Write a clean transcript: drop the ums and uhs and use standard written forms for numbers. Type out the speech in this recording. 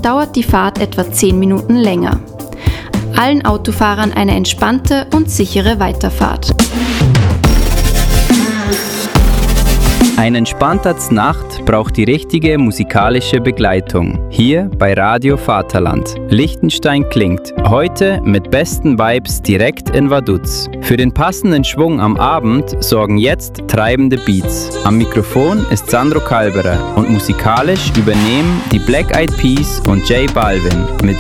dauert die Fahrt etwa 10 Minuten länger. Allen Autofahrern eine entspannte und sichere Weiterfahrt. Ein entspannter Znacht braucht die richtige musikalische Begleitung. Hier bei Radio Vaterland. Liechtenstein klingt. Heute mit besten Vibes direkt in Vaduz. Für den passenden Schwung am Abend sorgen jetzt treibende Beats. Am Mikrofon ist Sandro Kalberer und musikalisch übernehmen die Black Eyed Peas und J Balvin mit